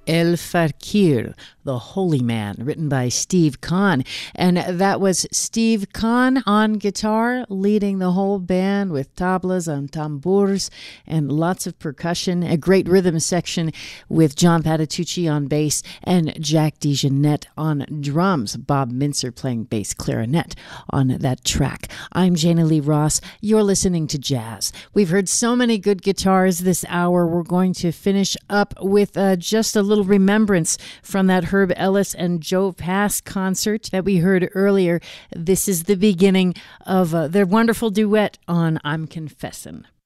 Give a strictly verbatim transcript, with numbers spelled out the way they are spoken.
El Fakir, the Holy Man, written by Steve Kahn. And that was Steve Kahn on guitar, leading the whole band with tablas and tambours and lots of percussion. A great rhythm section with John Patitucci on bass and Jack DeJohnette on drums. Bob Mintzer playing bass clarinet on that track. I'm Jana Lee Ross. You're listening to Jazz. We've heard so many good guitars this hour. We're going to finish up with uh, just a little remembrance from that Herb Ellis and Joe Pass concert that we heard earlier. This is the beginning of uh, their wonderful duet on I'm Confessin'.